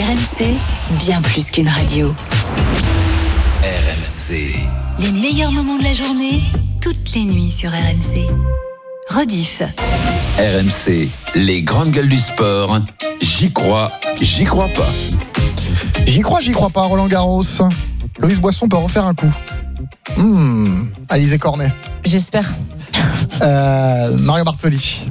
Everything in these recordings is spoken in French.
RMC, bien plus qu'une radio. RMC. Les meilleurs moments de la journée, toutes les nuits sur RMC. Rediff. RMC, les grandes gueules du sport. J'y crois pas. J'y crois pas, Roland Garros. Loïs Boisson peut refaire un coup. Alizé Cornet. J'espère. Mario Bartoli.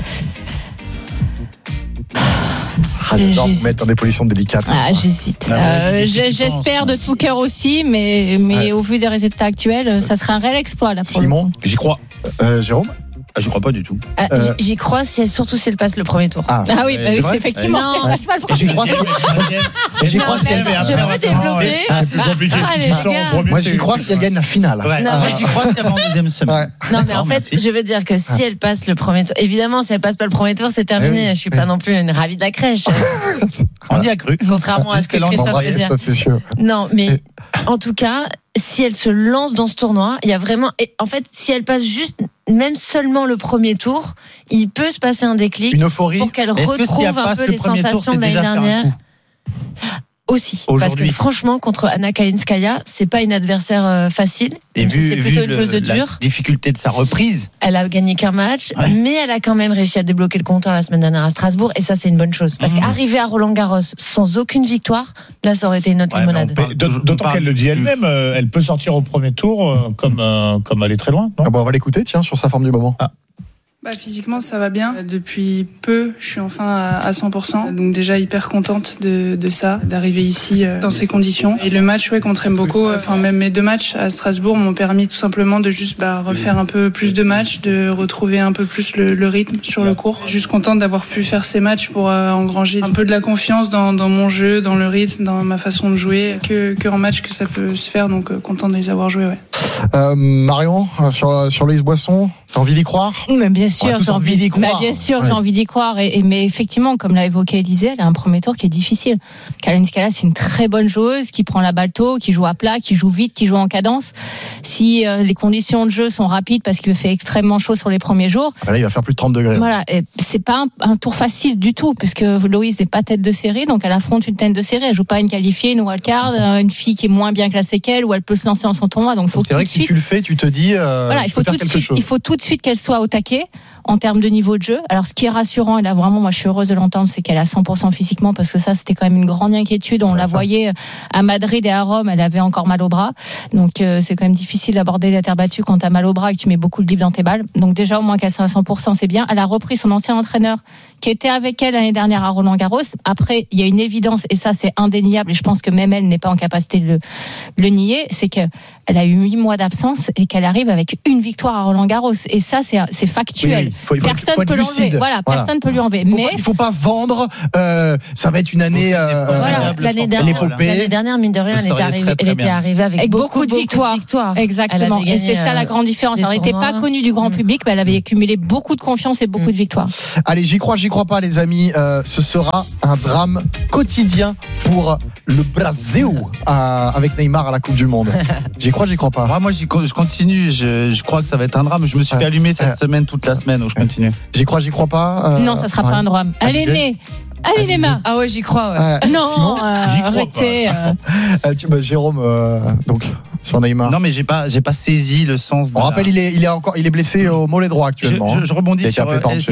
J'adore vous mettre dans des positions délicates. J'hésite. J'espère de tout cœur aussi, mais au vu des résultats actuels, ça serait un réel exploit là. Simon, j'y crois. Jérôme. Je crois pas du tout. J'y crois surtout si elle passe le premier tour. Oui, c'est effectivement, si elle passe pas le premier tour. J'y crois si elle peux développer. C'est plus compliqué. Moi, j'y crois si elle gagne la finale. Moi, j'y crois si elle va en deuxième semaine. Non, mais en fait, je veux dire que si elle passe le premier tour, évidemment, si elle passe pas le premier tour, c'est terminé. Je suis pas non plus une ravie de la crèche. On y a cru. Contrairement à ce que Christophe veut dire. C'est sûr. Non, mais en tout cas, si elle se lance dans ce tournoi, il y a vraiment. Et en fait, si elle passe juste, même seulement le premier tour, il peut se passer un déclic. Une euphorie. Pour qu'elle retrouve un peu les sensations de l'année dernière. Aussi, parce que franchement, contre Anna Kalinskaya, c'est pas une adversaire facile. Et c'est plutôt une chose de la dur. Difficulté de sa reprise. Elle a gagné qu'un match, mais elle a quand même réussi à débloquer le compteur la semaine dernière à Strasbourg, et ça, c'est une bonne chose. Parce qu'arriver à Roland Garros sans aucune victoire, là, ça aurait été une autre limonade. D'autant qu'elle le dit elle-même, elle peut sortir au premier tour comme aller très loin. Non on va l'écouter, tiens, sur sa forme du moment. Physiquement, ça va bien. Depuis peu, je suis enfin à 100%. Donc déjà hyper contente de ça, d'arriver ici dans ces conditions. Et le match contre Mboko, même mes 2 matchs à Strasbourg m'ont permis tout simplement de juste refaire un peu plus de matchs, de retrouver un peu plus le rythme sur le court. Juste contente d'avoir pu faire ces matchs pour engranger un peu de la confiance dans mon jeu, dans le rythme, dans ma façon de jouer. Que en match que ça peut se faire, donc contente de les avoir joués. Marion, sur Loïs Boisson, t'as envie d'y croire ? Mais bien sûr, j'ai envie d'y croire. Bien sûr, j'ai envie d'y croire. Mais effectivement, comme l'a évoqué Alizé, elle a un premier tour qui est difficile. Kalinskaya, c'est une très bonne joueuse qui prend la balle tôt, qui joue à plat, qui joue vite, qui joue en cadence. Si les conditions de jeu sont rapides parce qu'il fait extrêmement chaud sur les premiers jours. Là, il va faire plus de 30 degrés. Voilà, et c'est pas un tour facile du tout, puisque Loïs n'est pas tête de série, donc elle affronte une tête de série. Elle joue pas une qualifiée, une wildcard, une fille qui est moins bien classée qu'elle, où elle peut se lancer en son tournoi. Donc faut. C'est vrai que si tu le fais, tu te dis. Voilà, il faut tout de suite qu'elle soit au taquet en termes de niveau de jeu. Alors, ce qui est rassurant, et là vraiment, moi, je suis heureuse de l'entendre, c'est qu'elle est à 100% physiquement, parce que ça, c'était quand même une grande inquiétude. On la voyait à Madrid et à Rome, elle avait encore mal au bras. Donc, c'est quand même difficile d'aborder la terre battue quand t'as mal au bras et que tu mets beaucoup de livres dans tes balles. Donc, déjà, au moins qu'elle soit à 100%, c'est bien. Elle a repris son ancien entraîneur qui était avec elle l'année dernière à Roland Garros. Après, il y a une évidence, et ça, c'est indéniable, et je pense que même elle n'est pas en capacité de le nier, c'est qu'elle a eu 8 mois d'absence et qu'elle arrive avec une victoire à Roland Garros. Et ça, c'est factuel. Personne peut l'enlever. Personne peut lui enlever. Mais il faut pas vendre. Ça va être une année. L'année dernière, mine de rien, elle était arrivée avec beaucoup de victoires. Exactement. Et c'est ça la grande différence. Elle n'était pas connue du grand public, mais elle avait accumulé beaucoup de confiance et beaucoup de victoires. Allez, j'y crois pas, les amis. Ce sera un drame quotidien pour le Brasil avec Neymar à la Coupe du Monde. J'y crois pas. Moi, je continue. Je crois que ça va être un drame. Je me suis fait allumer cette semaine, toute la semaine, où je continue. J'y crois pas. Non, ça sera pas un drame. Allez, Neymar. Ah ouais, j'y crois. Non, Simon, arrêtez. Jérôme, donc sur Neymar. Non, mais j'ai pas saisi le sens. On rappelle, il est blessé au mollet droit actuellement. Je rebondis sur. C'est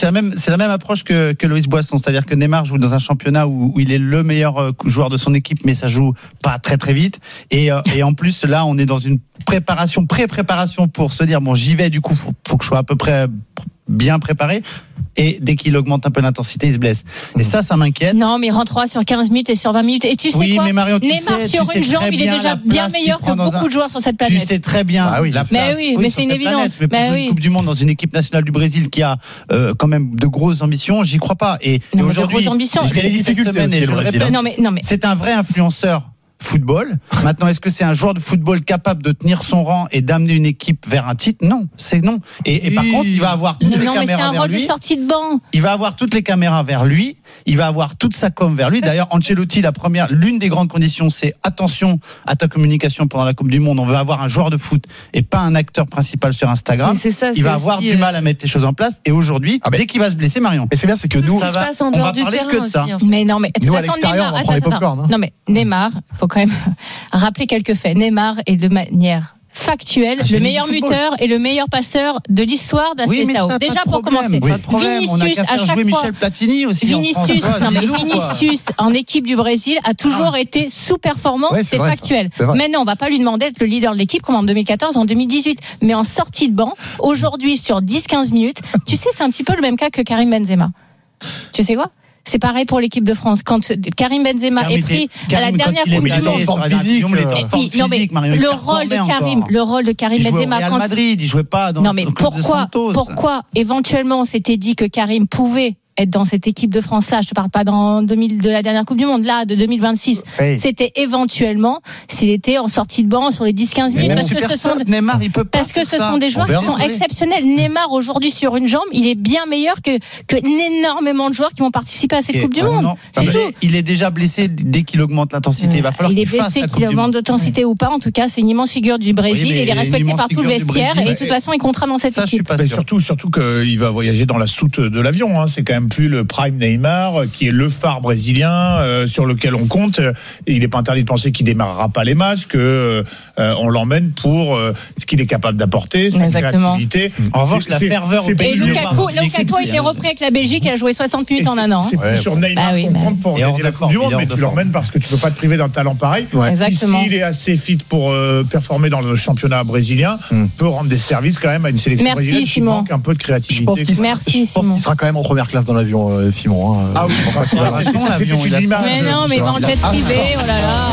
la même approche que Loïs Boisson, c'est-à-dire que Neymar joue dans un championnat où il est le meilleur joueur de son équipe, mais ça joue pas très très vite. Et en plus là, on est dans une pré-préparation pour se dire j'y vais. Du coup, faut que je sois à peu près bien préparé. Et dès qu'il augmente un peu l'intensité, il se blesse. Et ça m'inquiète. Non, mais il rentrera sur 15 minutes et sur 20 minutes. Et tu sais quoi, mais Marion, Neymar sur une jambe, il est déjà bien meilleur que beaucoup de joueurs sur cette planète. Tu sais très bien. Mais c'est une évidence. Mais une Coupe du Monde dans une équipe nationale du Brésil qui a quand même de grosses ambitions, j'y crois pas. Et aujourd'hui, je l'ai dit cette semaine et je le répète. Non, mais c'est un vrai influenceur football. Maintenant, est-ce que c'est un joueur de football capable de tenir son rang et d'amener une équipe vers un titre ? Non, c'est non. Et par contre, il va avoir toutes les caméras vers lui. C'est un rôle de sortie de banc. Il va avoir toutes les caméras vers lui il va avoir toute sa com vers lui. D'ailleurs, Ancelotti, l'une des grandes conditions, c'est attention à ta communication pendant la Coupe du Monde. On veut avoir un joueur de foot et pas un acteur principal sur Instagram. Il va avoir du mal à mettre les choses en place. Et aujourd'hui, dès qu'il va se blesser, Marion. Et c'est bien, c'est que nous, on va parler que de ça. Mais non, mais de nous toute à façon, l'extérieur, Neymar, on prend les popcorn. non mais Neymar, faut quand même rappeler quelques faits. Neymar est de manière factuel, le meilleur buteur et le meilleur passeur de l'histoire d'ACSAO. Déjà pour commencer, Vinicius à chaque fois. Michel Platini aussi. Vinicius en équipe du Brésil a toujours été sous-performant, c'est factuel. Maintenant, on va pas lui demander d'être le leader de l'équipe comme en 2014, en 2018, mais en sortie de banc, aujourd'hui sur 10-15 minutes, tu sais, c'est un petit peu le même cas que Karim Benzema. Tu sais quoi ? C'est pareil pour l'équipe de France. Quand Karim Benzema est pris à la dernière Coupe du Monde, le rôle de Karim Benzema, au Real Madrid, il jouait pas dans. Non mais pourquoi éventuellement on s'était dit que Karim pouvait être dans cette équipe de France là, je te parle pas de la dernière Coupe du Monde, là de 2026, c'était éventuellement s'il était en sortie de banc sur les 10-15 minutes, Neymar, il peut pas, parce que ce sont des joueurs qui sont exceptionnels. Neymar aujourd'hui sur une jambe, il est bien meilleur que énormément de joueurs qui vont participer à cette Coupe du Monde. Il est déjà blessé dès qu'il augmente l'intensité. Il va falloir qu'il fasse la Coupe du Monde. Qu'il augmente d'intensité ou pas, en tout cas c'est une immense figure du Brésil, il est respecté par tout le vestiaire et de toute façon il comptera dans cette équipe. Surtout qu'il va voyager dans la soute de l'avion, c'est quand même plus le prime Neymar qui est le phare brésilien sur lequel on compte, et il n'est pas interdit de penser qu'il démarrera pas les matchs, que on l'emmène pour ce qu'il est capable d'apporter, sa créativité. En revanche, la ferveur au pays. Et Lukaku a été repris avec la Belgique, il a joué 60 minutes en un an. C'est plus sur Neymar qu'on compte pour gagner la Coupe du Monde, mais tu l'emmènes parce que tu peux pas te priver d'un talent pareil. Exactement. S'il est assez fit pour performer dans le championnat brésilien, peut rendre des services quand même à une sélection brésilienne qui manque un peu de créativité. Je pense qu'il sera quand même en première classe dans l'avion, Simon. Ah oui, mais non, mais en jet privé, oh là là.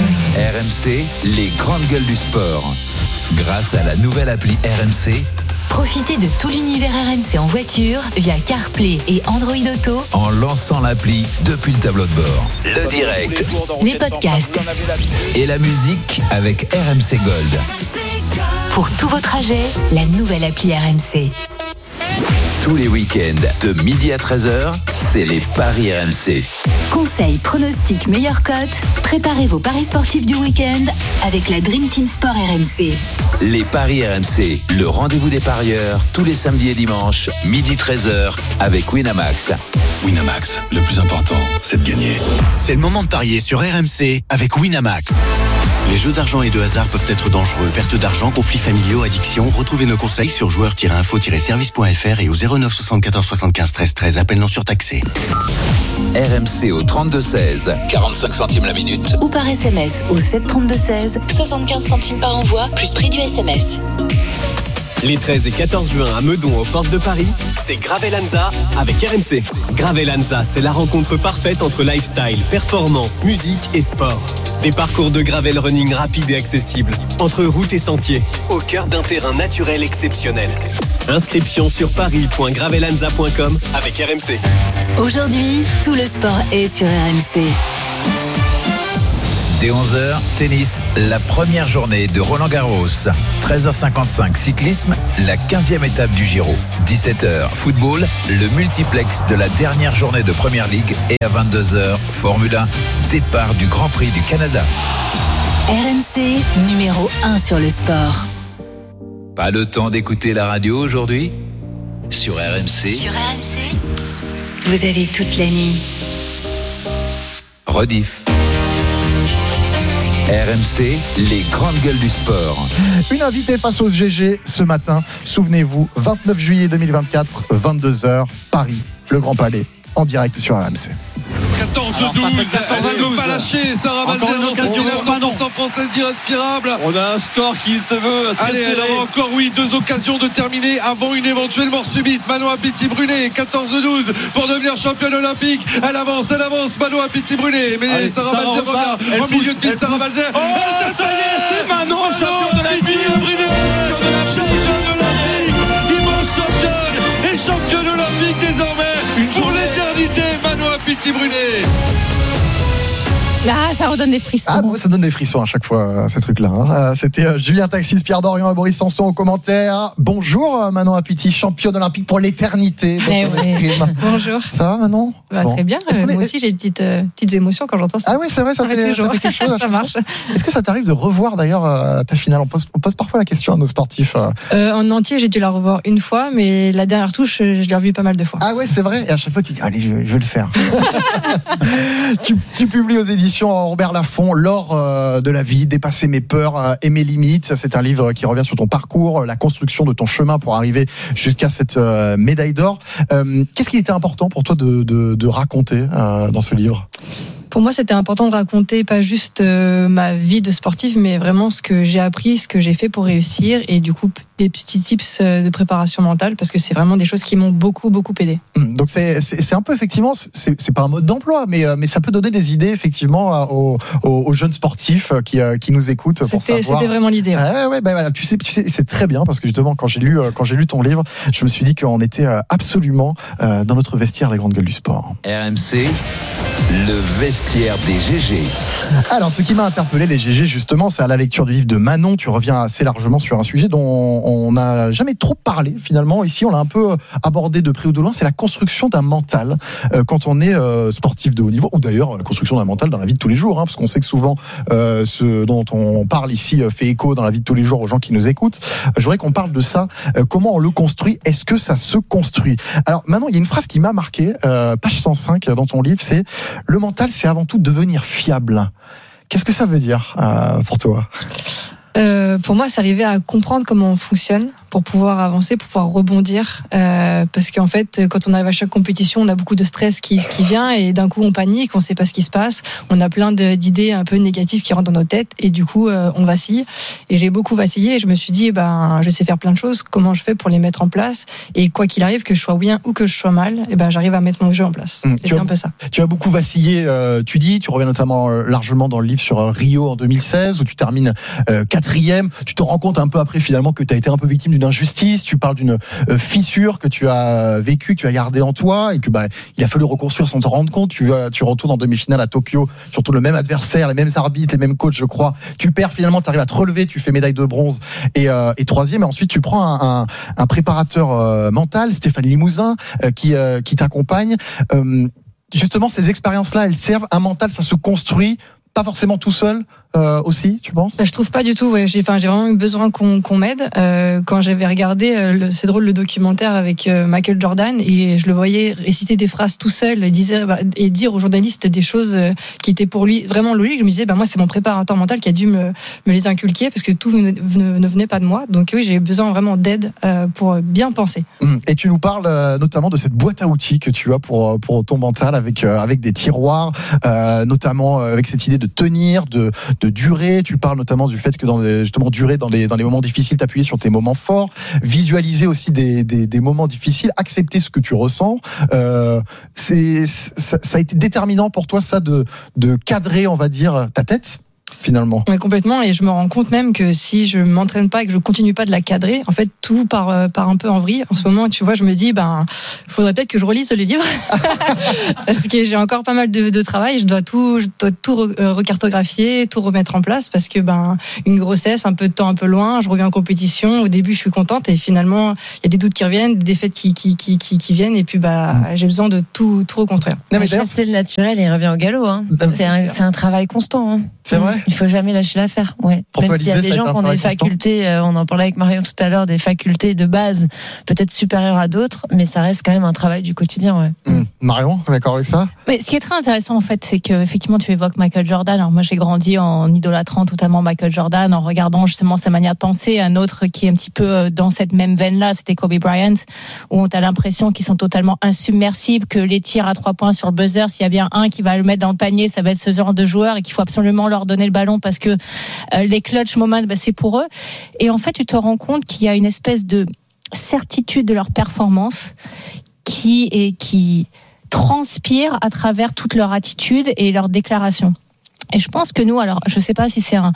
RMC, les grandes gueules du sport. Grâce à la nouvelle appli RMC, profitez de tout l'univers RMC en voiture via CarPlay et Android Auto en lançant l'appli depuis le tableau de bord. Le direct, les podcasts et la musique avec RMC Gold. Pour tous vos trajets, la nouvelle appli RMC. Tous les week-ends, de midi à 13h, c'est les paris RMC. Conseils, pronostics, meilleures cotes. Préparez vos paris sportifs du week-end avec la Dream Team Sport RMC. Les paris RMC, le rendez-vous des parieurs, tous les samedis et dimanches, midi 13h, avec Winamax. Winamax, le plus important, c'est de gagner. C'est le moment de parier sur RMC avec Winamax. Les jeux d'argent et de hasard peuvent être dangereux. Perte d'argent, conflits familiaux, addiction. Retrouvez nos conseils sur joueurs-info-service.fr et au 09 74 75 13 13. Appel non surtaxé. RMC au 32-16, 45 centimes la minute. Ou par SMS au 732-16, 75 centimes par envoi, plus prix du SMS. Les 13 et 14 juin à Meudon, aux portes de Paris, c'est Gravelanza avec RMC. Gravelanza, c'est la rencontre parfaite entre lifestyle, performance, musique et sport. Des parcours de gravel running rapides et accessibles, entre routes et sentiers, au cœur d'un terrain naturel exceptionnel. Inscription sur paris.gravelanza.com avec RMC. Aujourd'hui, tout le sport est sur RMC. Dès 11h, tennis, la première journée de Roland-Garros. 13h55, cyclisme, la 15e étape du Giro. 17h, football, le multiplex de la dernière journée de Première Ligue. Et à 22h, Formule 1, départ du Grand Prix du Canada. RMC, numéro 1 sur le sport. Pas le temps d'écouter la radio aujourd'hui ? Sur RMC. Sur RMC, vous avez toute la nuit. Rediff. RMC, les grandes gueules du sport. Une invitée face au GG ce matin. Souvenez-vous, 29 juillet 2024, 22h, Paris, le Grand Palais, en direct sur RMC. 14-12, elle ne veut pas lâcher Sarah Balzer dans cette finale 100% française irrespirable. On a un score qui se veut très serré. Elle aura encore deux occasions de terminer avant une éventuelle mort subite. Manoa Pitti-Brunet, 14-12 pour devenir championne olympique. Elle avance, Manoa Pitti-Brunet. Mais Sarah Balzer revient au milieu de piste. Sarah Balzer. Ça y est, c'est Manon, championne olympique. Championne olympique, immense championne et championne olympique désormais pour l'éternité. Manoa Pitti-Brunet. Ah, ça redonne des frissons. Ah, moi, ça donne des frissons à chaque fois, ces trucs-là. Hein. C'était Julien Taxis, Pierre Dorian et Boris Sanson aux commentaires. Bonjour, Manon Apiti, championne olympique pour l'éternité. Bonjour. Ça va, Manon? Très bien. Moi aussi, j'ai des petites émotions quand j'entends ça. Ah oui, c'est vrai, ça fait quelque chose. Ça marche. Est-ce que ça t'arrive de revoir d'ailleurs ta finale? On pose parfois la question à nos sportifs. En entier, j'ai dû la revoir une fois, mais la dernière touche, je l'ai revue pas mal de fois. Ah ouais, c'est vrai. Et à chaque fois, tu dis, allez, je vais le faire. tu publies aux éditions Robert Laffont, L'or de la vie, Dépasser mes peurs et mes limites. C'est un livre qui revient sur ton parcours, la construction de ton chemin pour arriver jusqu'à cette médaille d'or. Qu'est-ce qui était important pour toi de raconter dans ce livre? Pour moi, c'était important de raconter pas juste ma vie de sportive, mais vraiment ce que j'ai appris, ce que j'ai fait pour réussir, et du coup des petits tips de préparation mentale, parce que c'est vraiment des choses qui m'ont beaucoup aidé. Donc c'est un peu, effectivement, c'est pas un mode d'emploi, mais ça peut donner des idées effectivement aux jeunes sportifs qui nous écoutent. C'était vraiment l'idée. Ouais. Voilà, tu sais, c'est très bien, parce que justement quand j'ai lu ton livre, je me suis dit qu'on était absolument dans notre vestiaire, les grandes gueules du sport. RMC, le vestiaire des GG. Alors, ce qui m'a interpellé, les GG, justement, c'est à la lecture du livre de Manon. Tu reviens assez largement sur un sujet dont on n'a jamais trop parlé, finalement. Ici, on l'a un peu abordé de près ou de loin. C'est la construction d'un mental quand on est sportif de haut niveau, ou d'ailleurs la construction d'un mental dans la vie de tous les jours, parce qu'on sait que souvent ce dont on parle ici fait écho dans la vie de tous les jours aux gens qui nous écoutent. Je voudrais qu'on parle de ça. Comment on le construit? Est-ce que ça se construit? Alors, Manon, il y a une phrase qui m'a marqué, page 105 dans ton livre, c'est: le mental, c'est avant tout devenir fiable. Qu'est-ce que ça veut dire pour toi? Pour moi, c'est arriver à comprendre comment on fonctionne pour pouvoir avancer, pour pouvoir rebondir. Parce qu'en fait, quand on arrive à chaque compétition, on a beaucoup de stress qui vient, et d'un coup, on panique, on ne sait pas ce qui se passe. On a plein d'idées un peu négatives qui rentrent dans nos têtes, et du coup, on vacille. Et j'ai beaucoup vacillé, et je me suis dit, je sais faire plein de choses. Comment je fais pour les mettre en place? Et quoi qu'il arrive, que je sois bien ou que je sois mal, j'arrive à mettre mon jeu en place. C'est un peu ça. Tu as beaucoup vacillé, tu reviens notamment largement dans le livre sur Rio en 2016, où tu termines 4e. Tu te rends compte un peu après, finalement, que tu as été un peu victime d'une injustice. Tu parles d'une fissure que tu as vécue, que tu as gardée en toi, et que il a fallu reconstruire sans te rendre compte. Tu retournes en demi-finale à Tokyo, surtout le même adversaire, les mêmes arbitres, les mêmes coachs, je crois. Tu perds, finalement, tu arrives à te relever, tu fais médaille de bronze et 3e, et ensuite tu prends un préparateur mental, Stéphane Limousin, qui t'accompagne. Justement, ces expériences-là, elles servent. Un mental, ça se construit pas forcément tout seul aussi, tu penses? Je trouve pas du tout. Ouais. J'ai vraiment eu besoin qu'on m'aide. Quand j'avais regardé, c'est drôle, le documentaire avec Michael Jordan, et je le voyais réciter des phrases tout seul, et dire aux journalistes des choses qui étaient pour lui vraiment logiques. Je me disais, moi, c'est mon préparateur mental qui a dû me les inculquer, parce que tout ne venait pas de moi. Donc oui, j'ai besoin vraiment d'aide pour bien penser. Et tu nous parles notamment de cette boîte à outils que tu as pour ton mental, avec des tiroirs, notamment avec cette idée de tenir, de durer. Tu parles notamment du fait que justement durer dans les moments difficiles, t'appuyer sur tes moments forts, visualiser aussi des moments difficiles, accepter ce que tu ressens. Ça a été déterminant pour toi, ça, de cadrer, on va dire, ta tête, finalement. Oui, complètement. Et je me rends compte même que si je m'entraîne pas et que je continue pas de la cadrer, en fait, tout part un peu en vrille. En ce moment, tu vois, je me dis, faudrait peut-être que je relise les livres. Parce que j'ai encore pas mal de travail. Je dois tout recartographier, tout remettre en place, parce que, une grossesse, un peu de temps un peu loin, je reviens en compétition. Au début, je suis contente, et finalement, il y a des doutes qui reviennent, des défaites qui viennent, et puis, j'ai besoin de tout reconstruire. Chasser le naturel, et il revient au galop, hein. C'est un travail constant, hein. C'est vrai? Il faut jamais lâcher l'affaire. Ouais. Même s'il y a des gens qui ont des facultés, on en parlait avec Marion tout à l'heure, des facultés de base peut-être supérieures à d'autres, mais ça reste quand même un travail du quotidien. Ouais. Marion, d'accord avec ça? Mais ce qui est très intéressant, en fait, c'est que effectivement, tu évoques Michael Jordan. Alors moi, j'ai grandi en idolâtrant totalement Michael Jordan, en regardant justement sa manière de penser. Un autre qui est un petit peu dans cette même veine-là, c'était Kobe Bryant, où on a l'impression qu'ils sont totalement insubmersibles, que les tirs à 3 points sur le buzzer, s'il y a bien un qui va le mettre dans le panier, ça va être ce genre de joueur, et qu'il faut absolument leur donner le ballon, parce que les clutch moments, c'est pour eux. Et en fait, tu te rends compte qu'il y a une espèce de certitude de leur performance qui transpire à travers toute leur attitude et leur déclaration. Et je pense que nous, alors je ne sais pas si c'est un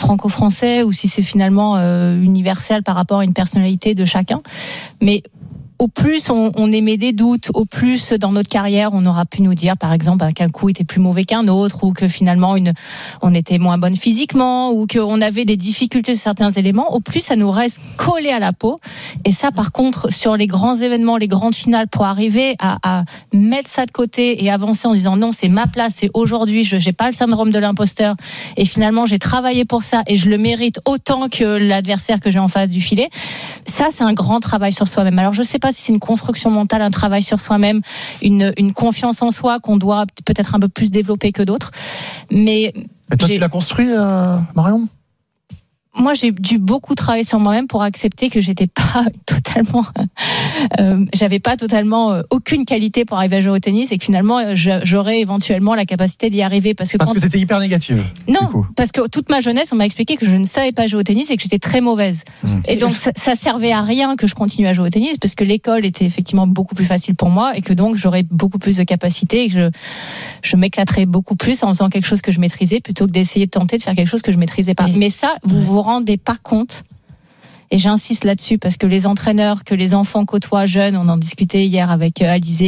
franco-français ou si c'est finalement universel par rapport à une personnalité de chacun, mais au plus on émet des doutes, au plus dans notre carrière on aura pu nous dire par exemple qu'un coup était plus mauvais qu'un autre, ou que finalement on était moins bonne physiquement, ou qu'on avait des difficultés sur certains éléments, au plus ça nous reste collé à la peau. Et ça par contre sur les grands événements, les grandes finales, pour arriver à mettre ça de côté et avancer en disant non, c'est ma place, c'est aujourd'hui, j'ai pas le syndrome de l'imposteur et finalement j'ai travaillé pour ça et je le mérite autant que l'adversaire que j'ai en face du filet. Ça c'est un grand travail sur soi-même. Alors je sais pas si c'est une construction mentale, un travail sur soi-même, une confiance en soi qu'on doit peut-être un peu plus développer que d'autres. Mais toi, tu l'as construit, Marion ? Moi, j'ai dû beaucoup travailler sur moi-même pour accepter que j'étais pas totalement, j'avais pas totalement aucune qualité pour arriver à jouer au tennis, et que finalement, j'aurais éventuellement la capacité d'y arriver parce que t'étais hyper négative. Non, parce que toute ma jeunesse, on m'a expliqué que je ne savais pas jouer au tennis et que j'étais très mauvaise. Et donc, ça servait à rien que je continue à jouer au tennis parce que l'école était effectivement beaucoup plus facile pour moi et que donc j'aurais beaucoup plus de capacité et que je m'éclaterais beaucoup plus en faisant quelque chose que je maîtrisais plutôt que d'essayer de tenter de faire quelque chose que je maîtrisais pas. Mais ça, vous rendez pas compte, et j'insiste là-dessus parce que les entraîneurs que les enfants côtoient jeunes, on en discutait hier avec Alizé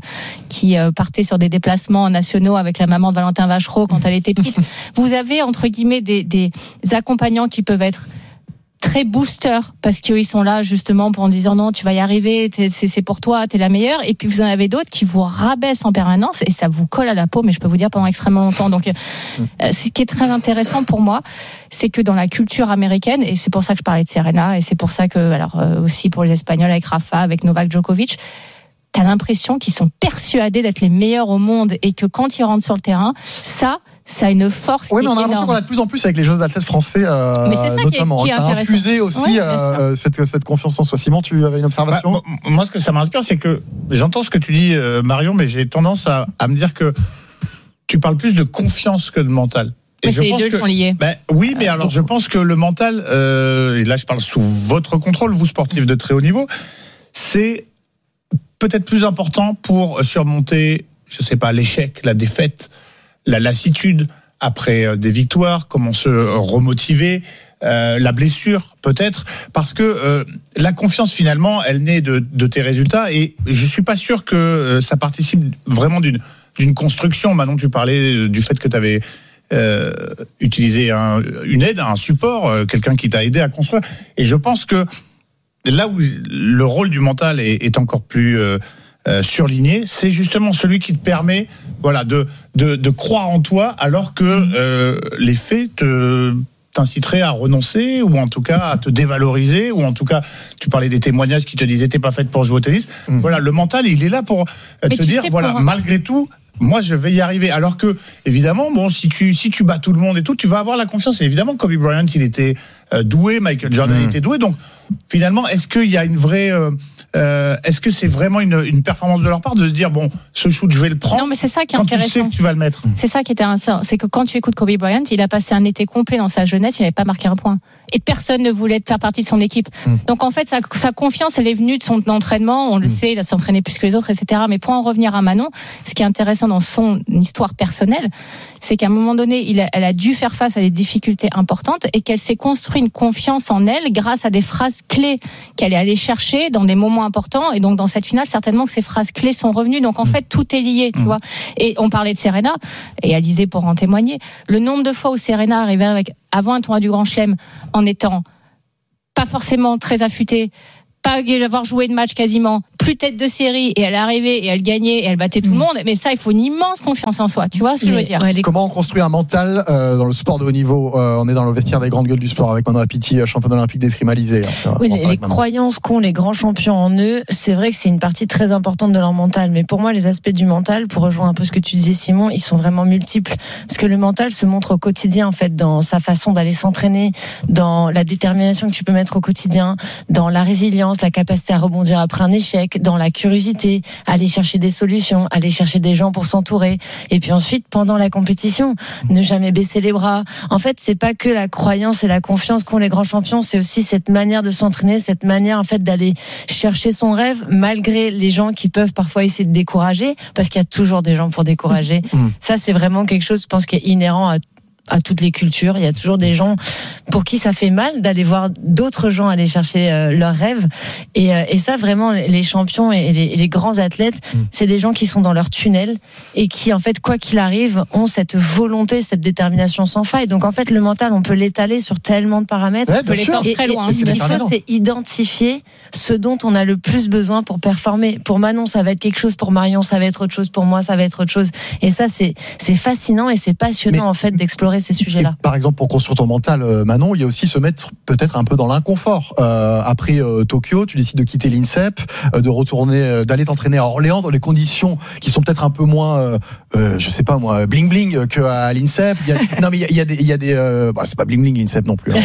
qui partait sur des déplacements nationaux avec la maman de Valentin Vachereau quand elle était petite. Vous avez entre guillemets des accompagnants qui peuvent être très boosters parce qu'ils sont là justement pour en disant non, tu vas y arriver, c'est pour toi, t'es la meilleure. Et puis vous en avez d'autres qui vous rabaissent en permanence et ça vous colle à la peau, mais je peux vous dire pendant extrêmement longtemps. Donc ce qui est très intéressant pour moi, c'est que dans la culture américaine, et c'est pour ça que je parlais de Serena, et c'est pour ça que aussi pour les Espagnols avec Rafa, avec Novak Djokovic, t'as l'impression qu'ils sont persuadés d'être les meilleurs au monde et que quand ils rentrent sur le terrain, ça a une force. Oui, mais on a l'impression énorme. Qu'on a de plus en plus avec les Jeux d'athlètes français, mais c'est ça notamment. Qui est ça a infusé aussi cette confiance en soi. Simon, tu avais une observation ? Moi, ce que ça m'inspire, c'est que j'entends ce que tu dis, Marion, mais j'ai tendance à me dire que tu parles plus de confiance que de mental. Mais les deux sont liés. Oui, mais alors je pense que le mental, et là je parle sous votre contrôle, vous sportifs de très haut niveau, c'est peut-être plus important pour surmonter, je sais pas, l'échec, la défaite, la lassitude après des victoires, comment se remotiver, la blessure peut-être, parce que la confiance finalement, elle naît de tes résultats, et je suis pas sûr que ça participe vraiment d'une construction. Manon, tu parlais du fait que tu avais utilisé une aide, un support, quelqu'un qui t'a aidé à construire, et je pense que là où le rôle du mental est encore plus surligné, c'est justement celui qui te permet de croire en toi alors que les faits t'inciteraient à renoncer, ou en tout cas à te dévaloriser, ou en tout cas tu parlais des témoignages qui te disaient t'es pas faite pour jouer au tennis. Voilà, le mental il est là pour te dire malgré tout moi je vais y arriver, alors que évidemment si tu bats tout le monde et tout, tu vas avoir la confiance. Et évidemment Kobe Bryant il était doué, Michael Jordan était doué, donc finalement est-ce qu'il y a une vraie est-ce que c'est vraiment une performance de leur part de se dire bon, ce shoot je vais le prendre? Non, mais c'est ça qui est quand intéressant. Tu sais que tu vas le mettre. C'est ça qui est intéressant, c'est que quand tu écoutes Kobe Bryant, il a passé un été complet dans sa jeunesse, il n'avait pas marqué un point. Et personne ne voulait faire partie de son équipe. Donc en fait, sa confiance, elle est venue de son entraînement. On le sait, il a s'entraîné plus que les autres, etc. Mais pour en revenir à Manon, ce qui est intéressant dans son histoire personnelle, c'est qu'à un moment donné, elle a dû faire face à des difficultés importantes et qu'elle s'est construit une confiance en elle grâce à des phrases clés qu'elle est allée chercher dans des moments importants. Et donc dans cette finale, certainement que ces phrases clés sont revenues. Donc en fait, tout est lié, tu vois. Et on parlait de Serena, et Alizé pour en témoigner. Le nombre de fois où Serena arrivait avant un tournoi du Grand Chelem en étant pas forcément très affûtée, pas avoir joué de match quasiment, plus tête de série, et elle arrivait et elle gagnait et elle battait tout le monde. Mais ça, il faut une immense confiance en soi. Tu vois ce que je veux dire? Comment on construit un mental dans le sport de haut niveau? On est dans le vestiaire des grandes gueules du sport avec Manon Apiti, championne olympique d'escrime alizé. Oui, les croyances qu'ont les grands champions en eux, c'est vrai que c'est une partie très importante de leur mental. Mais pour moi, les aspects du mental, pour rejoindre un peu ce que tu disais, Simon, ils sont vraiment multiples. Parce que le mental se montre au quotidien, en fait, dans sa façon d'aller s'entraîner, dans la détermination que tu peux mettre au quotidien, dans la résilience, la capacité à rebondir après un échec, dans la curiosité, aller chercher des solutions, aller chercher des gens pour s'entourer. Et puis ensuite, pendant la compétition, ne jamais baisser les bras. En fait, c'est pas que la croyance et la confiance qu'ont les grands champions, c'est aussi cette manière de s'entraîner, cette manière en fait d'aller chercher son rêve, malgré les gens qui peuvent parfois essayer de décourager, parce qu'il y a toujours des gens pour décourager. Ça, c'est vraiment quelque chose, je pense, qui est inhérent à toutes les cultures. Il y a toujours des gens pour qui ça fait mal d'aller voir d'autres gens aller chercher leurs rêves. Et ça, vraiment, les champions et les grands athlètes, c'est des gens qui sont dans leur tunnel et qui, en fait, quoi qu'il arrive, ont cette volonté, cette détermination sans faille. Donc, en fait, le mental, on peut l'étaler sur tellement de paramètres. On peut l'étendre très loin. Ce qu'il faut, c'est identifier ce dont on a le plus besoin pour performer. Pour Manon, ça va être quelque chose. Pour Marion, ça va être autre chose. Pour moi, ça va être autre chose. Et ça, c'est fascinant et c'est passionnant, en fait, d'explorer ces sujets-là. Par exemple, pour construire ton mental, Manon, il y a aussi se mettre peut-être un peu dans l'inconfort. Après Tokyo, tu décides de quitter l'INSEP, de retourner, d'aller t'entraîner à Orléans dans les conditions qui sont peut-être un peu moins, je sais pas moi, bling bling qu'à l'INSEP. Non, mais il y a des, c'est pas bling bling l'INSEP non plus.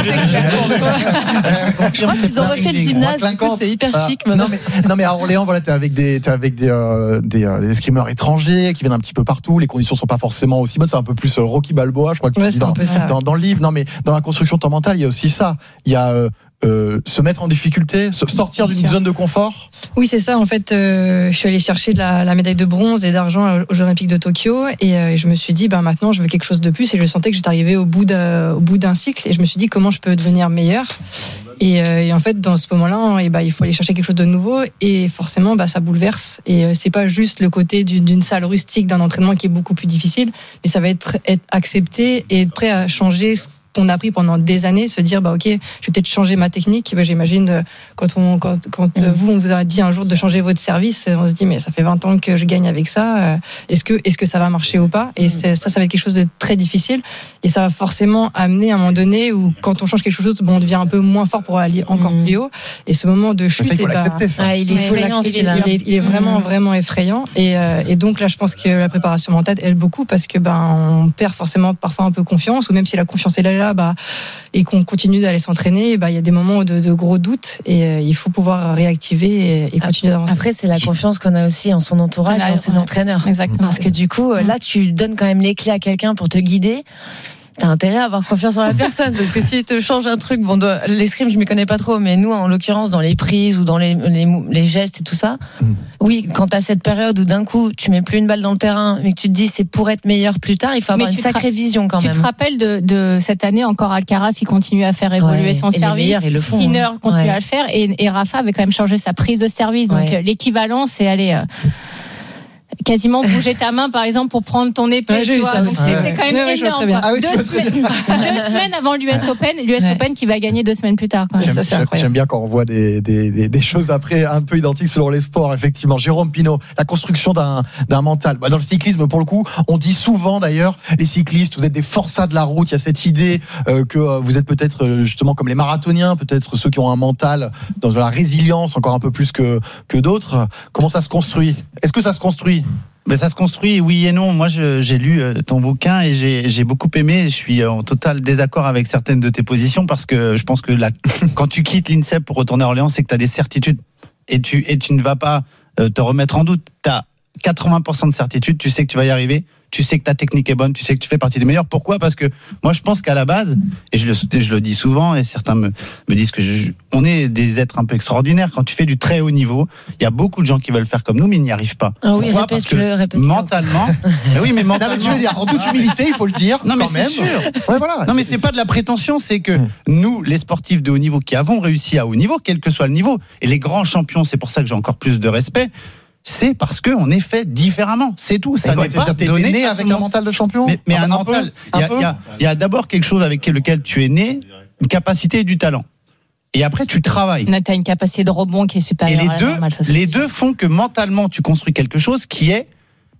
Je crois qu'ils ont refait le gymnase. Du coup, c'est hyper chic maintenant. Non, mais à Orléans, voilà, t'es avec des escrimeurs étrangers qui viennent un petit peu partout. Les conditions sont pas forcément aussi bonnes. C'est un peu plus Rocky Balboa, je crois que dans le livre. Non, mais dans la construction de ton mental, il y a aussi ça. Il y a se mettre en difficulté, sortir d'une zone de confort. Oui, c'est ça. En fait, je suis allée chercher la médaille de bronze et d'argent aux Jeux Olympiques de Tokyo, et je me suis dit, maintenant, je veux quelque chose de plus. Et je sentais que j'étais arrivée au bout d'un cycle, et je me suis dit, comment je peux devenir meilleure. Et en fait, dans ce moment-là, il faut aller chercher quelque chose de nouveau, et forcément, ça bouleverse. Et c'est pas juste le côté d'une salle rustique, d'un entraînement qui est beaucoup plus difficile, mais ça va être accepté et être prêt à changer ce qu'on a appris pendant des années, se dire ok, je vais peut-être changer ma technique. J'imagine quand on vous a dit un jour de changer votre service, on se dit mais ça fait 20 ans que je gagne avec ça, est-ce que ça va marcher ou pas? Et ça va être quelque chose de très difficile, et ça va forcément amener à un moment donné où quand on change quelque chose, on devient un peu moins fort pour aller encore plus haut, et ce moment de chute, il faut l'accepter, ça. Il est effrayant, il est vraiment vraiment effrayant, et donc là je pense que la préparation mentale aide beaucoup, parce que on perd forcément parfois un peu confiance, ou même si la confiance est là, et qu'on continue d'aller s'entraîner, il y a des moments de gros doutes, et il faut pouvoir réactiver et continuer d'avancer. Après, c'est la confiance qu'on a aussi en son entourage et en ses entraîneurs. Exactement. Parce que du coup, là, tu donnes quand même les clés à quelqu'un pour te guider. T'as intérêt à avoir confiance en la personne, parce que s'il te change un truc, l'escrime, je m'y connais pas trop, mais nous, en l'occurrence, dans les prises ou dans les gestes et tout ça, oui, quand t'as cette période où d'un coup, tu mets plus une balle dans le terrain, mais que tu te dis c'est pour être meilleur plus tard, il faut avoir une sacrée vision quand même. Tu te rappelles de cette année encore Alcaraz qui continue à faire évoluer son service, Sinner continue à le faire, et Rafa avait quand même changé sa prise de service, donc l'équivalent, c'est aller quasiment bouger ta main par exemple pour prendre ton épée, tu vois. Donc c'est quand même énorme. Deux semaines avant l'US Open qui va gagner 2 semaines plus tard. J'aime bien quand on voit des choses après un peu identiques selon les sports, effectivement. Jérôme Pinault, la construction d'un mental. Dans le cyclisme, pour le coup, on dit souvent d'ailleurs, les cyclistes, vous êtes des forçats de la route. Il y a cette idée que vous êtes peut-être justement comme les marathoniens, peut-être ceux qui ont un mental dans la résilience encore un peu plus que d'autres. Comment ça se construit? Est-ce que ça se construit? Ça se construit, oui et non. Moi, j'ai lu ton bouquin et j'ai beaucoup aimé. Je suis en total désaccord avec certaines de tes positions, parce que je pense que quand tu quittes l'INSEP pour retourner à Orléans, c'est que tu as des certitudes et tu ne vas pas te remettre en doute. Tu as 80% de certitude, tu sais que tu vas y arriver. Tu sais que ta technique est bonne, tu sais que tu fais partie des meilleurs. Pourquoi? Parce que moi, je pense qu'à la base, et je le dis souvent, et certains me disent que on est des êtres un peu extraordinaires. Quand tu fais du très haut niveau, il y a beaucoup de gens qui veulent faire comme nous, mais ils n'y arrivent pas. Ah oui, pourquoi? Parce que mentalement, mais mentalement. Non, mais tu veux dire, en toute humilité, il faut le dire. Non, mais c'est sûr. Ouais, voilà. Non, mais c'est pas de la prétention, c'est que nous, les sportifs de haut niveau qui avons réussi à haut niveau, quel que soit le niveau, et les grands champions, c'est pour ça que j'ai encore plus de respect. C'est parce qu'on est fait différemment, c'est tout. Ça n'est pas donné né avec un mental de champion. Mais un mental, il y a d'abord quelque chose avec lequel tu es né, une capacité et du talent. Et après, tu travailles. Tu as une capacité de rebond qui est supérieure. Et les deux font que mentalement, tu construis quelque chose qui est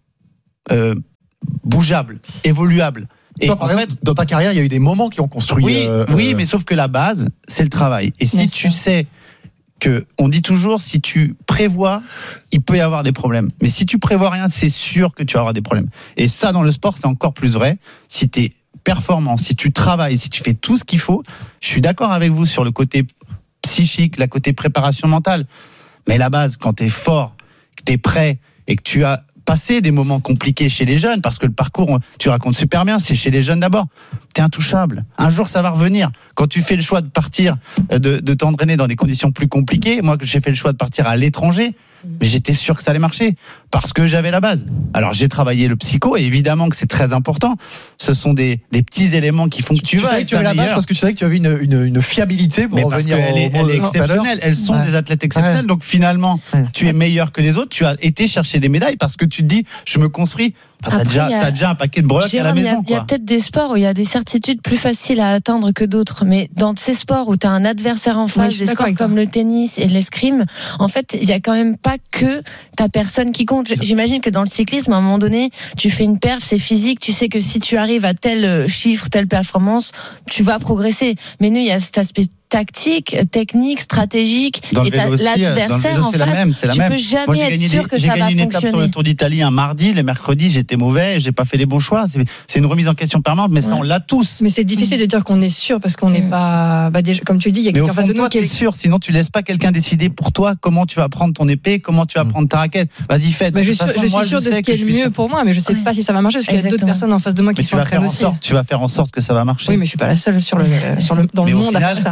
bougeable, évoluable. Et toi, par exemple, dans ta carrière, il y a eu des moments qui ont construit. Oui, mais sauf que la base, c'est le travail. Et si tu sais que on dit toujours, si tu prévois, il peut y avoir des problèmes. Mais si tu prévois rien, c'est sûr que tu vas avoir des problèmes. Et ça, dans le sport, c'est encore plus vrai. Si tu es performant, si tu travailles, si tu fais tout ce qu'il faut, je suis d'accord avec vous sur le côté psychique, la côté préparation mentale. Mais la base, quand tu es fort, que tu es prêt et que tu as passé des moments compliqués chez les jeunes, parce que le parcours, tu racontes super bien, c'est chez les jeunes d'abord. T'es intouchable. Un jour, ça va revenir. Quand tu fais le choix de partir, de t'entraîner dans des conditions plus compliquées, moi, que j'ai fait le choix de partir à l'étranger, mais j'étais sûr que ça allait marcher parce que j'avais la base. Alors j'ai travaillé le psycho et évidemment que c'est très important. Ce sont des petits éléments qui font que tu vas. Tu avais la base parce que tu savais que tu avais une fiabilité pour revenir. Elle est exceptionnelle. Elles sont des athlètes exceptionnels. Donc finalement, tu es meilleur que les autres. Tu as été chercher des médailles parce que tu te dis, je me construis. T'as déjà un paquet de breloques à la maison. Il y a peut-être des sports où il y a des certitudes plus faciles à atteindre que d'autres, mais dans ces sports où tu as un adversaire en face, des sports comme le tennis et l'escrime, en fait, il y a quand même pas que ta personne qui compte. J'imagine que dans le cyclisme, à un moment donné, tu fais une perf, c'est physique, tu sais que si tu arrives à tel chiffre, telle performance, tu vas progresser. Mais nous, il y a cet aspect tactique, technique, stratégique, et l'adversaire en face, tu peux jamais être sûr que ça va fonctionner. J'ai gagné une étape sur le Tour d'Italie un mardi, le mercredi j'étais mauvais, j'ai pas fait les bons choix. C'est une remise en question permanente, mais ça on l'a tous. Mais c'est difficile de dire qu'on est sûr parce qu'on n'est pas, déjà, comme tu dis, il y a quelqu'un en face de nous qui est sûr. Sinon tu laisses pas quelqu'un décider pour toi comment tu vas prendre ton épée, comment tu vas prendre ta raquette. Vas-y fais. Je suis sûr de ce qui est le mieux pour moi, mais je sais pas si ça va marcher parce qu'il y a d'autres personnes en face de moi qui s'entraînent aussi. Tu vas faire en sorte que ça va marcher. Oui, mais je suis pas la seule dans le monde à faire ça.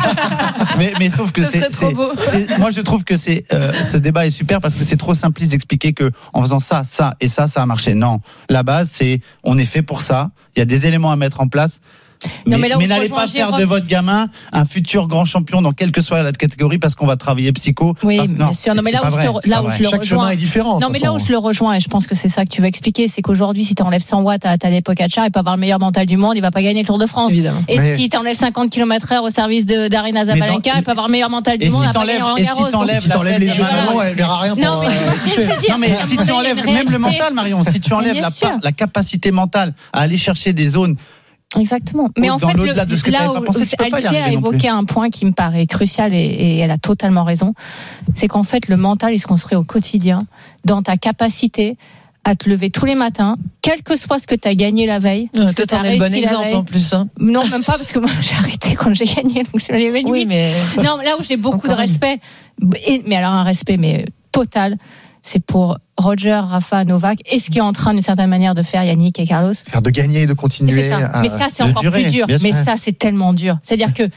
Mais sauf que moi je trouve que ce débat est super parce que c'est trop simpliste d'expliquer que en faisant ça et ça va marcher. Non, la base c'est on est fait pour ça. Il y a des éléments à mettre en place. Mais n'allez pas faire de votre gamin un futur grand champion dans quelle que soit la catégorie parce qu'on va travailler psycho. Oui, bien sûr. Non, mais là où je le chaque chemin est différent. Non, mais là où je le rejoins, et je pense que c'est ça que tu veux expliquer, c'est qu'aujourd'hui, si tu enlèves 100 watts à Tadej Pogačar, il peut avoir le meilleur mental du monde, il va pas gagner le Tour de France. Évidemment. Et si tu enlèves 50 km/h au service d'Arina Zabalenka, il peut avoir le meilleur mental du monde, il va pas gagner Roland Garros. Si t'enlèves les yeux de elle verra rien pour toucher. Non, mais si tu enlèves même le mental, Marion, si tu enlèves la capacité mentale à aller chercher des zones. Exactement. Mais en fait, là où Alizé a évoqué un point qui me paraît crucial et elle a totalement raison, c'est qu'en fait, le mental, il se construit au quotidien dans ta capacité à te lever tous les matins, quel que soit ce que tu as gagné la veille. Toi, t'en es le bon exemple en plus. Hein. Non, même pas, parce que moi, j'ai arrêté quand j'ai gagné, donc c'est les oui, mais... Non, là où j'ai beaucoup de respect, mais alors un respect total, c'est pour Roger, Rafa, Novak, et ce qui est en train d'une certaine manière de faire Yannick et Carlos. C'est-à-dire de gagner, de continuer. Mais ça, c'est encore plus dur. Mais ça, c'est tellement dur. C'est-à-dire que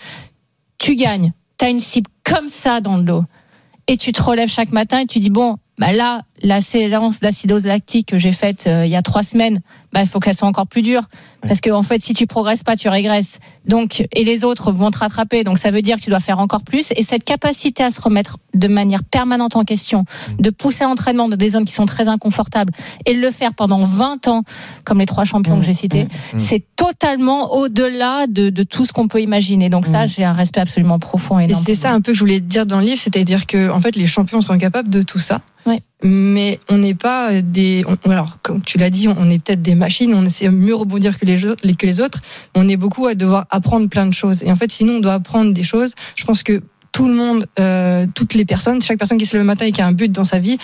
tu gagnes, tu as une cible comme ça dans le dos, et tu te relèves chaque matin et tu dis, bon, là, la séance d'acidose lactique que j'ai faite il y a 3 semaines, il faut qu'elle soit encore plus dure. Parce que, en fait, si tu progresses pas, tu régresses. Donc, et les autres vont te rattraper. Donc, ça veut dire que tu dois faire encore plus. Et cette capacité à se remettre de manière permanente en question, de pousser l'entraînement dans des zones qui sont très inconfortables et de le faire pendant 20 ans, comme les 3 champions que j'ai cités, c'est totalement au-delà de tout ce qu'on peut imaginer. Donc, ça, j'ai un respect absolument profond et énorme. Et c'est ça un peu que je voulais te dire dans le livre, c'est-à-dire que, en fait, les champions sont capables de tout ça. Ouais. Mais on n'est pas alors, comme tu l'as dit, on est peut-être des machines, on essaie mieux rebondir que les autres. On est beaucoup à devoir apprendre plein de choses. Et en fait, sinon, on doit apprendre des choses. Je pense que tout le monde, toutes les personnes, chaque personne qui se lève le matin et qui a un but dans sa vie,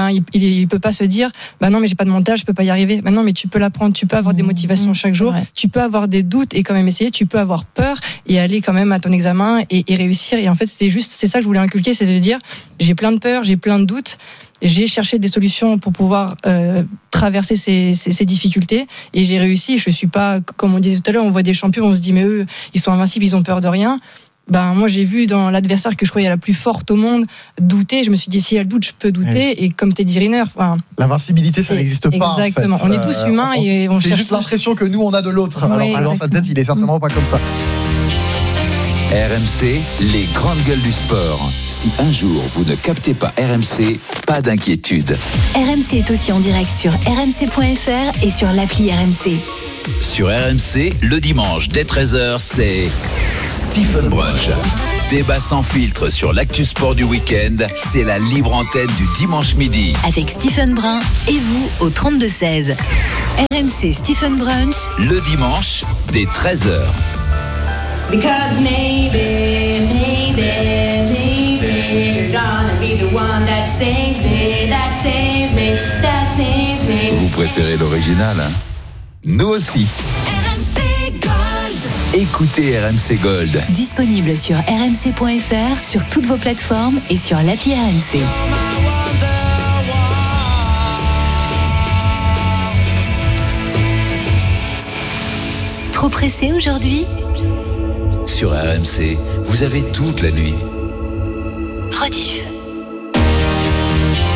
il peut pas se dire, non, mais j'ai pas de mental, je peux pas y arriver. Non, mais tu peux l'apprendre, tu peux avoir des motivations chaque jour, tu peux avoir des doutes et quand même essayer, tu peux avoir peur et aller quand même à ton examen et réussir. Et en fait, c'est ça que je voulais inculquer, c'est de dire, j'ai plein de peurs, j'ai plein de doutes. J'ai cherché des solutions pour pouvoir traverser ces difficultés et j'ai réussi. Je suis pas, comme on disait tout à l'heure, on voit des champions, on se dit mais eux, ils sont invincibles, ils ont peur de rien. Moi j'ai vu dans l'adversaire que je croyais la plus forte au monde douter. Je me suis dit si elle doute, je peux douter. Et comme Teddy Riner, l'invincibilité ça n'existe pas. Exactement. En fait. On est tous humains et on cherche. C'est juste l'impression que nous on a de l'autre. Alors que dans sa tête, il est certainement pas comme ça. RMC, les grandes gueules du sport. Si un jour vous ne captez pas RMC, pas d'inquiétude. RMC est aussi en direct sur rmc.fr et sur l'appli RMC. Sur RMC, le dimanche dès 13h, c'est Stephen Brunch. Débat sans filtre sur l'actu sport du week-end, c'est la libre antenne du dimanche midi. Avec Stephen Brun et vous au 32-16. RMC Stephen Brunch. Le dimanche dès 13h. Because maybe you're gonna be the one that saves me, that saves me, that saves me. Vous préférez l'original, hein? Nous aussi. RMC Gold. Écoutez RMC Gold. Disponible sur rmc.fr, sur toutes vos plateformes et sur l'appli RMC. Trop pressé aujourd'hui ? Sur RMC, vous avez toute la nuit. Rediff.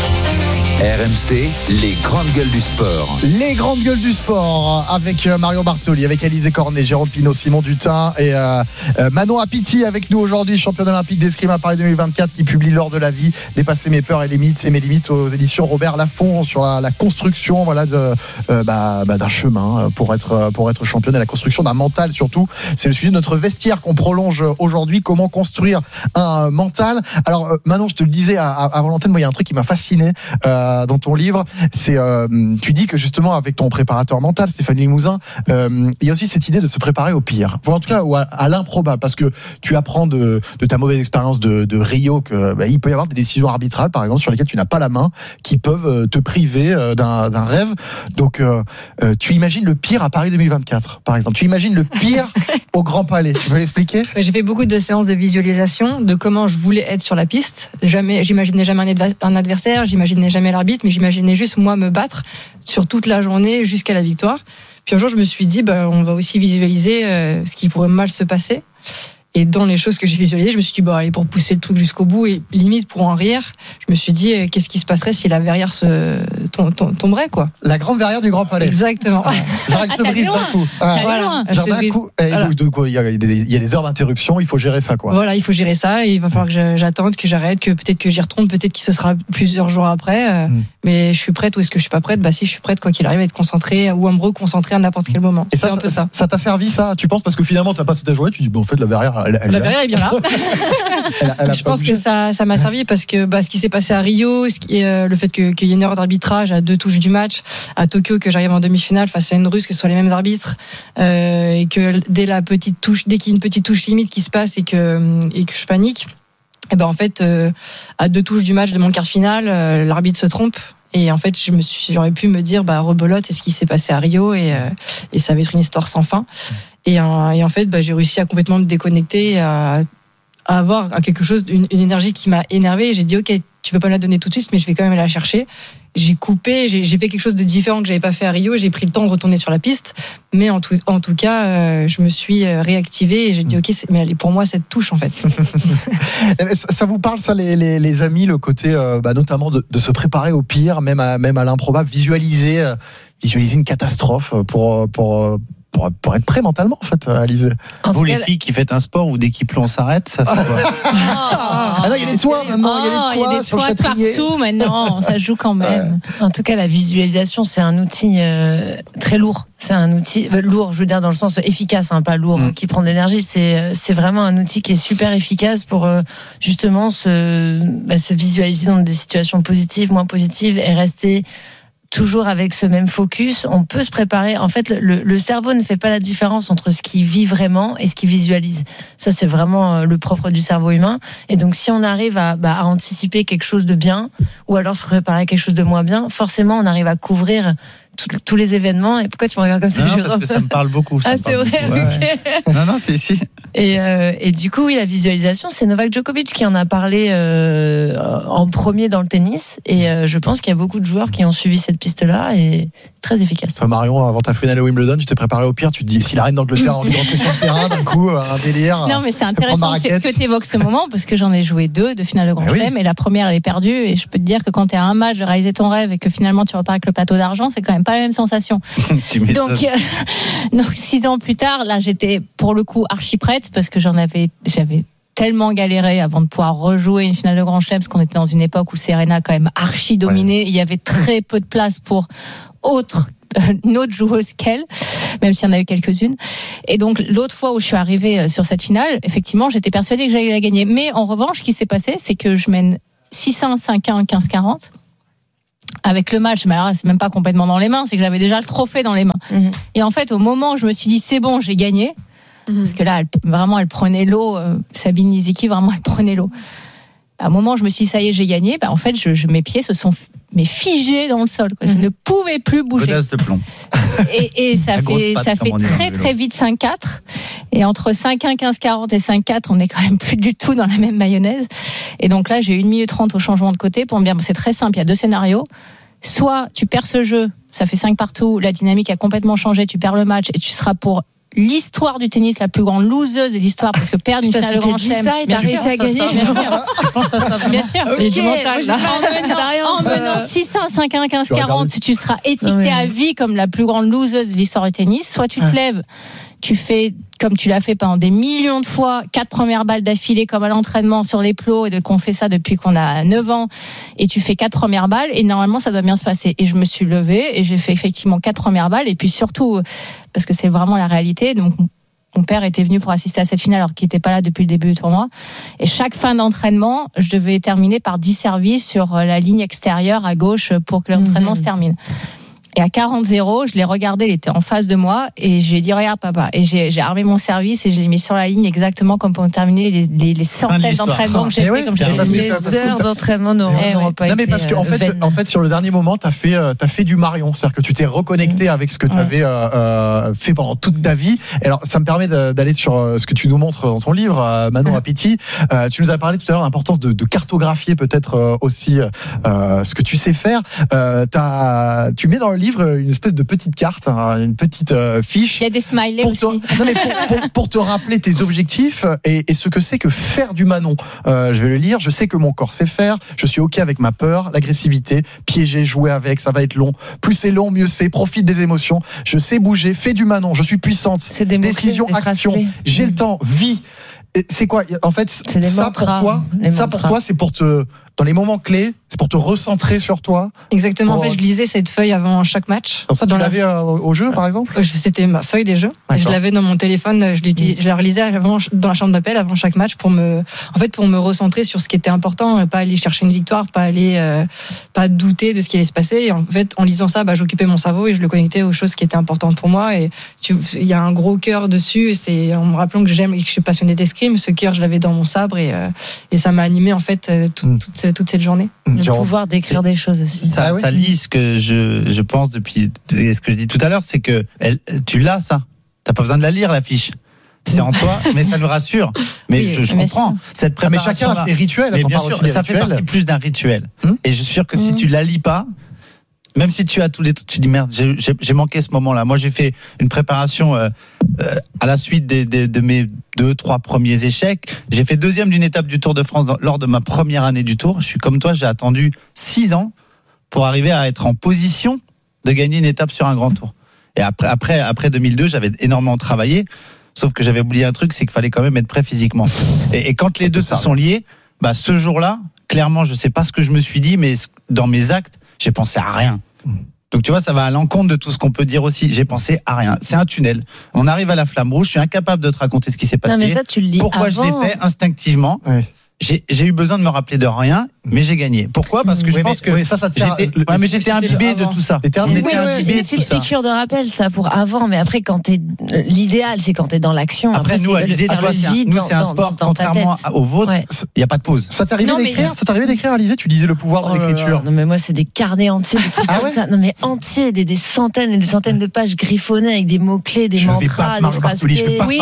RMC, les grandes gueules du sport. Les grandes gueules du sport avec Marion Bartoli, avec Alizé Cornet, Jérôme Pinault, Simon Dutin et Manon Apiti avec nous aujourd'hui, championne olympique d'escrime à Paris 2024 qui publie L'or de la vie, dépasser mes peurs et mes limites aux éditions Robert Laffont sur la construction d'un chemin pour être championne et la construction d'un mental surtout. C'est le sujet de notre vestiaire qu'on prolonge aujourd'hui. Comment construire un mental? Alors Manon, je te le disais avant l'antenne, moi il y a un truc qui m'a fasciné dans ton livre, c'est tu dis que justement avec ton préparateur mental Stéphane Limousin, il y a aussi cette idée de se préparer au pire, ou en tout cas à l'improbable, parce que tu apprends de ta mauvaise expérience de Rio que il peut y avoir des décisions arbitrales par exemple sur lesquelles tu n'as pas la main, qui peuvent te priver d'un rêve. Donc tu imagines le pire à Paris 2024 par exemple, tu imagines le pire au Grand Palais. Tu veux l'expliquer? J'ai fait beaucoup de séances de visualisation de comment je voulais être sur la piste. J'imaginais jamais un adversaire, j'imaginais jamais l'arbitre, mais j'imaginais juste moi me battre sur toute la journée jusqu'à la victoire. Puis un jour je me suis dit on va aussi visualiser ce qui pourrait mal se passer. Et dans les choses que j'ai visualisées, je me suis dit allez, pour pousser le truc jusqu'au bout et limite pour en rire, je me suis dit qu'est-ce qui se passerait si la verrière tomberait quoi. La grande verrière du Grand Palais. Exactement. Genre elle se brise d'un coup. Il y a des heures d'interruption, il faut gérer ça quoi. Voilà, il faut gérer ça et il va falloir que j'attende, que j'arrête, que peut-être que j'y retourne, peut-être que ce sera plusieurs jours après. Mais je suis prête ou est-ce que je suis pas prête? Si je suis prête quoi qu'il arrive à être concentrée ou à me reconcentrer à n'importe quel moment. Et c'est un peu ça. Ça t'a servi ça? Tu penses parce que finalement t'as passé ta journée, tu dis en fait la verrière la verrière est bien là. Je pense que ça m'a servi parce que ce qui s'est passé à Rio, le fait qu'il y ait une erreur d'arbitrage à 2 touches du match, à Tokyo que j'arrive en demi-finale face à une Russe, que ce soit les mêmes arbitres, et que dès qu'il y a une petite touche limite qui se passe et que je panique, et en fait à 2 touches du match de mon quart de finale, l'arbitre se trompe. Et en fait, j'aurais pu me dire, rebolote, c'est ce qui s'est passé à Rio et ça va être une histoire sans fin. Et en fait, j'ai réussi à complètement me déconnecter, à avoir quelque chose, une énergie qui m'a énervée. Et j'ai dit, ok, tu veux pas me la donner tout de suite, mais je vais quand même la chercher. J'ai coupé, j'ai fait quelque chose de différent que j'avais pas fait à Rio. J'ai pris le temps de retourner sur la piste, mais en tout cas, je me suis réactivée et j'ai dit, ok, mais elle est pour moi cette touche en fait. Ça vous parle ça, les amis, le côté notamment de se préparer au pire, même à l'improbable, visualiser une catastrophe pour être prêt mentalement en fait, Alizé. Vous les filles qui faites un sport où dès qu'il pleut on s'arrête, ça fait quoi? Il y a des toits maintenant, il y a des toits partout maintenant, ça joue quand même. En tout cas, la visualisation c'est un outil très lourd. C'est un outil lourd, je veux dire dans le sens efficace, pas lourd, qui prend de l'énergie. C'est vraiment un outil qui est super efficace pour justement se visualiser dans des situations positives, moins positives et rester toujours avec ce même focus. On peut se préparer. En fait, le cerveau ne fait pas la différence entre ce qu'il vit vraiment et ce qu'il visualise. Ça, c'est vraiment le propre du cerveau humain. Et donc, si on arrive à anticiper quelque chose de bien, ou alors se préparer à quelque chose de moins bien, forcément, on arrive à couvrir tous les événements. Et pourquoi tu me regardes comme ça, Jérôme? Parce que ça me parle beaucoup. C'est vrai, okay. Non, c'est ici. Et du coup, oui, la visualisation, c'est Novak Djokovic qui en a parlé en premier dans le tennis. Et je pense qu'il y a beaucoup de joueurs qui ont suivi cette piste-là et très efficace. Marion, avant ta finale à Wimbledon, tu t'es préparé au pire. Tu te dis, si la reine d'Angleterre a envie de rentrer sur le terrain, d'un coup, un délire. Non, mais c'est intéressant que tu évoques ce moment parce que j'en ai joué 2 de finale de Grand Chelem et la première, elle est perdue. Et je peux te dire que quand tu es à un match de réaliser ton rêve et que finalement tu repars avec le plateau d'argent, c'est quand même pas la même sensation. Donc 6 ans plus tard, là, j'étais pour le coup archi prête parce que j'avais tellement galéré avant de pouvoir rejouer une finale de Grand Chelem parce qu'on était dans une époque où Serena quand même archi dominée. Il y avait très peu de place pour une autre joueuse qu'elle, même s'il y en a eu quelques-unes. Et donc, l'autre fois où je suis arrivée sur cette finale, effectivement, j'étais persuadée que j'allais la gagner. Mais en revanche, ce qui s'est passé, c'est que je mène 6-1, 5-1, 15-40. Avec le match, mais alors c'est même pas complètement dans les mains, c'est que j'avais déjà le trophée dans les mains. Et en fait, au moment où je me suis dit, c'est bon, j'ai gagné, parce que là, elle prenait l'eau, Sabine Lisicki, vraiment, elle prenait l'eau. À un moment, je me suis dit, ça y est, j'ai gagné. En fait, mes pieds se sont figés dans le sol. Je ne pouvais plus bouger. Godasse de plomb. Et ça fait très, très vite 5-4. Et entre 5-1, 15-40 et 5-4, on n'est quand même plus du tout dans la même mayonnaise. Et donc là, j'ai 1 minute 30 au changement de côté pour me dire, c'est très simple, il y a 2 scénarios. Soit tu perds ce jeu, ça fait 5 partout, la dynamique a complètement changé, tu perds le match et tu seras pour l'histoire du tennis, la plus grande loseuse de l'histoire, parce que perdre une finale de Grand Chelem. Ça et t'as réussi à gagner. Tu penses à ça? Bien sûr. Okay, du mental, en menant 6-1, 5-1, 15-40, tu seras étiquetée à vie comme la plus grande loseuse de l'histoire du tennis. Soit tu te lèves, tu fais comme tu l'as fait pendant des millions de fois, 4 premières balles d'affilée comme à l'entraînement sur les plots, et qu'on fait ça depuis qu'on a 9 ans, et tu fais 4 premières balles, et normalement ça doit bien se passer. Et je me suis levée, et j'ai fait effectivement 4 premières balles, et puis surtout, parce que c'est vraiment la réalité, donc mon père était venu pour assister à cette finale alors qu'il n'était pas là depuis le début du tournoi. Et chaque fin d'entraînement, je devais terminer par 10 services sur la ligne extérieure à gauche pour que l'entraînement se termine. Et à 40-0, je l'ai regardé, il était en face de moi, et je lui ai dit regarde papa, et j'ai armé mon service et je l'ai mis sur la ligne exactement comme pour terminer les centaines d'entraînements que j'ai fait. Comme les heures d'entraînement n'auront pas été. Non mais parce que en fait sur le dernier moment t'as fait du Marion, c'est-à-dire que tu t'es reconnecté avec ce que tu avais fait pendant toute ta vie. Et alors ça me permet d'aller sur ce que tu nous montres dans ton livre, Manon Appetit. Tu nous as parlé tout à l'heure de l'importance de cartographier peut-être aussi ce que tu sais faire. Tu mets dans le livre une espèce de petite carte, une petite fiche. Il y a des smileys aussi. Pour te rappeler tes objectifs et ce que c'est que faire du Manon. Je vais le lire. Je sais que mon corps sait faire. Je suis OK avec ma peur, l'agressivité, piéger, jouer avec. Ça va être long. Plus c'est long, mieux c'est. Profite des émotions. Je sais bouger. Fais du Manon. Je suis puissante. Décision, action. J'ai le temps. Vie. C'est quoi en fait ça pour toi c'est pour te dans les moments clés, c'est pour te recentrer sur toi. Exactement. En fait, je lisais cette feuille avant chaque match. Donc ça, tu l'avais au jeu, par exemple? C'était ma feuille des jeux. Je l'avais dans mon téléphone. Je la relisais avant, dans la chambre d'appel avant chaque match pour me recentrer sur ce qui était important, pas aller chercher une victoire, pas douter de ce qui allait se passer. Et en fait, en lisant ça, j'occupais mon cerveau et je le connectais aux choses qui étaient importantes pour moi. Et il y a un gros cœur dessus. C'est en me rappelant que j'aime et que je suis passionnée d'escrime. Ce cœur, je l'avais dans mon sabre et ça m'a animé en fait toute cette journée. Le pouvoir d'écrire des choses aussi. Ça lit ce que je pense depuis ce que je dis tout à l'heure, c'est que tu l'as ça. T'as pas besoin de la lire la fiche. C'est en toi, mais ça me rassure. Mais oui, je comprends cette préparation. Mais chacun a ses rituels. Mais bien sûr, ça fait partie plus d'un rituel. Et je suis sûr que si tu la lis pas, même si tu as tous les trucs, tu dis merde, j'ai manqué ce moment-là. Moi, j'ai fait une préparation à la suite de mes 2-3 premiers échecs. J'ai fait 2e d'une étape du Tour de France lors de ma première année du Tour. Je suis comme toi, j'ai attendu 6 ans pour arriver à être en position de gagner une étape sur un grand tour. Et après 2002, j'avais énormément travaillé, sauf que j'avais oublié un truc, c'est qu'il fallait quand même être prêt physiquement. Et quand les deux se sont liés, ce jour-là, clairement, je sais pas ce que je me suis dit, mais dans mes actes, j'ai pensé à rien. Donc tu vois, ça va à l'encontre de tout ce qu'on peut dire aussi. J'ai pensé à rien. C'est un tunnel. On arrive à la Flamme Rouge. Je suis incapable de te raconter ce qui s'est passé. Non, mais ça, tu le lis Pourquoi avant. Je l'ai fait instinctivement. Oui. J'ai eu besoin de me rappeler de rien, mais j'ai gagné. Pourquoi? Parce que je pense que ça te sert. Mais j'étais imbibé de tout ça. C'est une piqûre de rappel, ça, pour avant. Mais après, l'idéal, c'est quand t'es dans l'action. Après, nous, Alizé, nous, c'est un sport, contrairement au vôtre, il n'y a pas de pause. Ça t'arrivait d'écrire, Alizé? Tu disais le pouvoir de l'écriture. Non, mais moi, c'est des carnets entiers, des trucs comme ça. Non, mais entiers, des centaines et des centaines de pages griffonnées avec des mots-clés, des mantras, des phrases clés. Oui.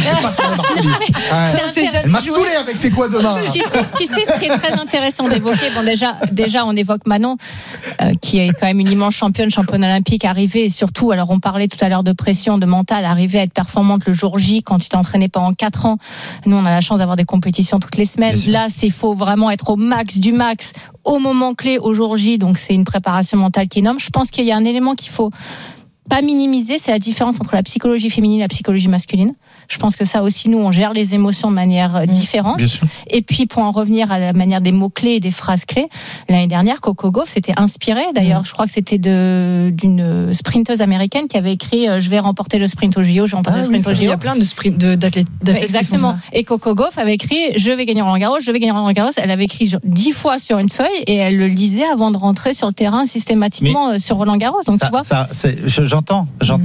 Elle m'a saoulé avec c'est quoi demain? Tu sais ce qui est très intéressant d'évoquer. Bon, déjà, on évoque Manon, qui est quand même une immense championne olympique, arrivée, et surtout, alors on parlait tout à l'heure de pression, de mental, arriver à être performante le jour J quand tu t'es entraîné pendant 4 ans. Nous, on a la chance d'avoir des compétitions toutes les semaines. Là, faut vraiment être au max du max, au moment clé, au jour J. Donc, c'est une préparation mentale qui est énorme. Je pense qu'il y a un élément qu'il faut pas minimiser, c'est la différence entre la psychologie féminine et la psychologie masculine. Je pense que ça aussi, nous, on gère les émotions de manière différente. Et puis, pour en revenir à la manière des mots-clés et des phrases-clés, l'année dernière, Coco Gauff s'était inspirée. D'ailleurs, je crois que c'était d'une sprinteuse américaine qui avait écrit « Je vais remporter le sprint au JO, je vais remporter le sprint au JO ». Il y a plein d'athlètes. Exactement. Et Coco Gauff avait écrit « Je vais gagner Roland Garros, je vais gagner Roland Garros ». Elle avait écrit 10 fois sur une feuille et elle le lisait avant de rentrer sur le terrain systématiquement sur Roland Garros. Donc, tu vois. J'entends